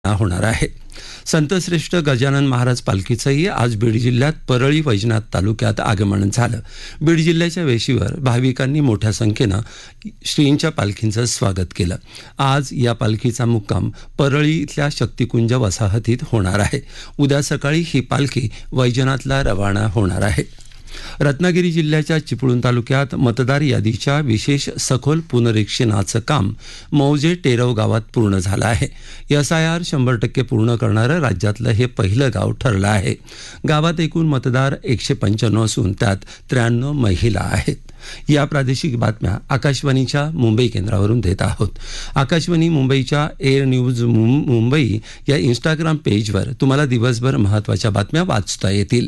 होणार आहे. संतश्रेष्ठ गजानन महाराज पालखीचंही आज बीड जिल्ह्यात परळी वैजनाथ तालुक्यात आगमन झालं. बीड जिल्ह्याच्या वेशीवर भाविकांनी मोठ्या संख्येनं श्रींच्या पालखींचं स्वागत केलं. आज या पालखीचा मुक्काम परळी इथल्या शक्तिकुंज वसाहतीत होणार आहे. उद्या सकाळी ही पालखी वैजनाथला रवाना होणार आहे. रत्नागिरी जिल्ह्याच्या चिपळूण तालुक्यात मतदार यादीच्या विशेष सखोल पुनरीक्षणाचं काम मौजे टेरव गावात पूर्ण झालं आहे. SIR 100% पूर्ण करणारं राज्यातलं हे पहिलं गाव ठरलं आहे. गावात एकूण मतदार 195 असून त्यात 93 महिला आहेत. या प्रादेशिक बातम्या आकाशवाणीच्या मुंबई केंद्रावरून देत आहोत. आकाशवाणी मुंबईच्या एअर न्यूज मुंबई या इंस्टाग्राम पेजवर तुम्हाला दिवसभर महत्त्वाच्या बातम्या वाचता येतील.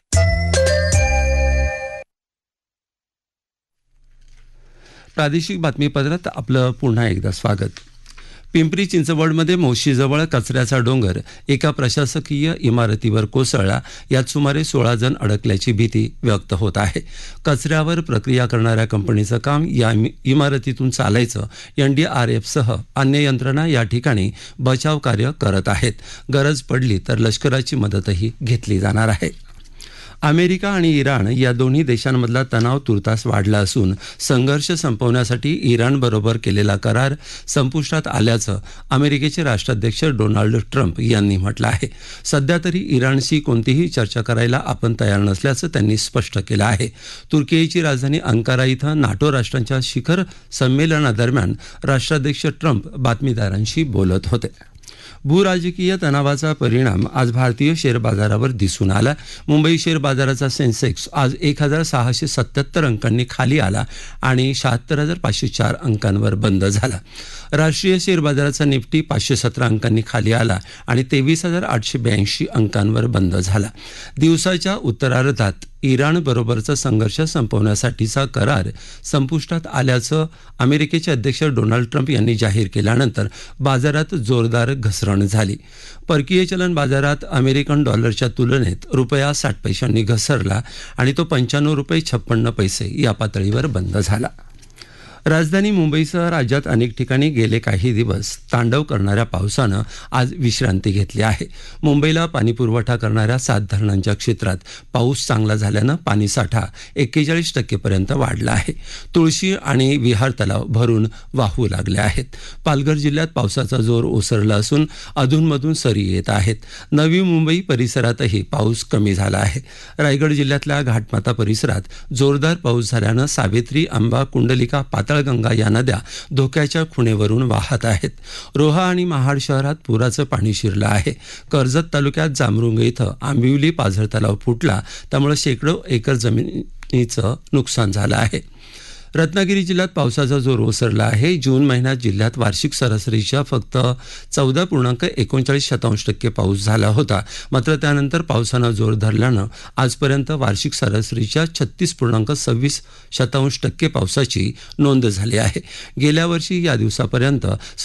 प्रादेशिक बातमीपत्रात आपलं पुन्हा एकदा स्वागत. पिंपरी चिंचवडमध्ये मोशीजवळ कचऱ्याचा डोंगर एका प्रशासकीय इमारतीवर कोसळला. यात सुमारे 16 जण अडकल्याची भीती व्यक्त होत आहे. कचऱ्यावर प्रक्रिया करणाऱ्या कंपनीचं काम या इमारतीतून चालायचं. NDRFसह अन्य यंत्रणा या ठिकाणी बचाव कार्य करत आहेत. गरज पडली तर लष्कराची मदतही घेतली जाणार आहे. अमेरिका आणि इराण या दोन्ही देशांमधला तणाव तुर्तास वाढला असून संघर्ष संपवण्यासाठी इराणबरोबर केलेला करार संपुष्टात आल्याचं अमेरिकेचे राष्ट्राध्यक्ष डोनाल्ड ट्रम्प यांनी म्हटलं आहे. सध्या तरी इराणशी कोणतीही चर्चा करायला आपण तयार नसल्याचं त्यांनी स्पष्ट केलं आहे. तुर्कीची राजधानी अंकारा इथं NATO राष्ट्रांच्या शिखर संमेलनादरम्यान राष्ट्राध्यक्ष ट्रम्प बातमीदारांशी बोलत होते. भूराजकीय तणावाचा परिणाम आज भारतीय शेअर बाजारावर दिसून आला. मुंबई शेअर बाजाराचा सेन्सेक्स आज 1677 अंकांनी खाली आला आणि 76,504 अंकांवर बंद झाला. राष्ट्रीय शेअर बाजाराचा निफ्टी 517 अंकांनी खाली आला आणि 23,882 अंकांवर बंद झाला. दिवसाच्या उत्तरार्धात इराणबरोबरचा संघर्ष संपवण्यासाठीचा करार संपुष्टात आल्याचं अमेरिकेचे अध्यक्ष डोनाल्ड ट्रम्प यांनी जाहीर केल्यानंतर बाजारात जोरदार घसरण झाली. परकीय चलन बाजारात अमेरिकन डॉलरच्या तुलनेत रुपया 60 पैशांनी घसरला आणि तो 95 रुपये 56 पैसे या पातळीवर बंद झाला. राजधानी मुंबईसह राज्यात अनेक ठिकाणी गेले काही दिवस तांडव करणाऱ्या पावसानं आज विश्रांती घेतली आहे. मुंबईला पाणीपुरवठा करणाऱ्या 7 धरणांच्या क्षेत्रात पाऊस चांगला झाल्यानं पाणीसाठा 41% पर्यंत वाढला आहे. तुळशी आणि विहार तलाव भरून वाहू लागले आहेत. पालघर जिल्ह्यात पावसाचा जोर ओसरला असून अधूनमधून सरी येत आहेत. नवी मुंबई परिसरातही पाऊस कमी झाला आहे. रायगड जिल्ह्यातल्या घाटमाता परिसरात जोरदार पाऊस झाल्यानं सावित्री, अंबा, कुंडलिका, पाताळगंगा या नद्या धोक्याच्या खुणेवरून वाहत आहेत. रोहा आणि महाड शहरात पुराचं पाणी शिरलं आहे. कर्जत तालुक्यात जांभरुंग इथं आंबिवली पाझर तलाव फुटला, त्यामुळे शेकडो एकर जमिनीचं नुकसान झालं आहे. रत्नागिरी जिल्ह्यात पावसाचा जोर ओसरला आहे. जून महिन्यात जिल्ह्यात वार्षिक सरासरीच्या फक्त 14.39% पाऊस झाला होता. मात्र त्यानंतर पावसानं जोर धरल्यानं आजपर्यंत वार्षिक सरासरीच्या 36.26% पावसाची नोंद झाली आहे. गेल्या वर्षी या दिवसापर्यंत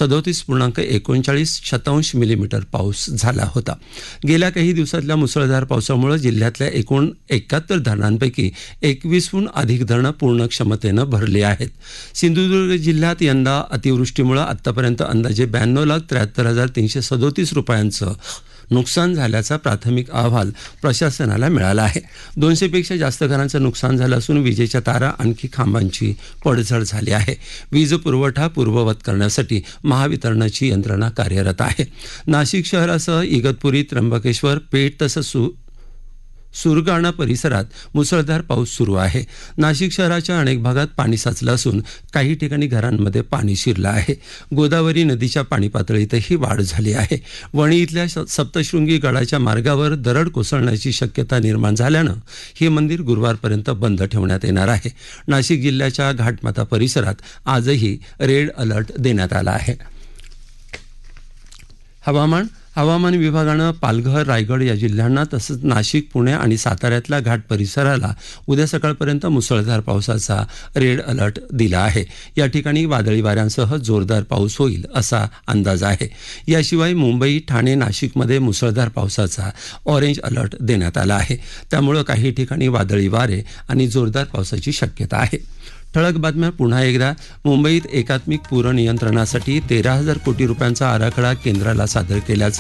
37.39 मिलीमीटर पाऊस झाला होता. गेल्या काही दिवसातल्या मुसळधार पावसामुळे जिल्ह्यातल्या एकूण 71 धरणांपैकी 21हून अधिक धरणं पूर्ण क्षमतेनं भरले आहेत. सिंधुदुर्ग जिल्ह्यात यंदा अतिवृष्टीमुळे आतापर्यंत अंदाजे 92,73,337 रुपयांचं नुकसान झाल्याचा प्राथमिक अहवाल प्रशासनाला मिळाला आहे. 200 पेक्षा जास्त घरांचं नुकसान झालं असून विजेच्या तारा आणखी खांबांची पडझड झाली आहे. वीज पुरवठा पूर्ववत करण्यासाठी महावितरणाची यंत्रणा कार्यरत आहे. नाशिक शहरासह इगतपुरी, त्र्यंबकेश्वर, पेठ तसंच सुरगाणा परिसरात मुसळधार पाऊस सुरू आहे. नाशिक शहराच्या अनेक भागात पाणी साचलं असून काही ठिकाणी घरांमध्ये पाणी शिरलं आहे. गोदावरी नदीच्या पाणी पातळीतही वाढ झाली आहे. वणी इथल्या सप्तशृंगी गडाच्या मार्गावर दरड कोसळण्याची शक्यता निर्माण झाल्यानं हे मंदिर गुरुवारपर्यंत बंद ठेवण्यात येणार आहे. नाशिक जिल्ह्याच्या घाटमाता परिसरात आजही रेड अलर्ट देण्यात आला आहे. हवामान विभागानं पालघर, रायगड या जिल्ह्यांना तसंच नाशिक, पुणे आणि साताऱ्यातल्या घाट परिसराला उद्या सकाळपर्यंत मुसळधार पावसाचा रेड अलर्ट दिला आहे. या ठिकाणी वादळी वाऱ्यांसह जोरदार पाऊस होईल असा अंदाज आहे. याशिवाय मुंबई, ठाणे, नाशिकमध्ये मुसळधार पावसाचा ऑरेंज अलर्ट देण्यात आला आहे. त्यामुळं काही ठिकाणी वादळी वारे आणि जोरदार पावसाची शक्यता आहे. ठळक बातम्या पुन्हा एकदा. मुंबईत एकात्मिक पूर नियंत्रणासाठी 13,000 कोटी रुपयांचा आराखडा केंद्राला सादर केल्याचं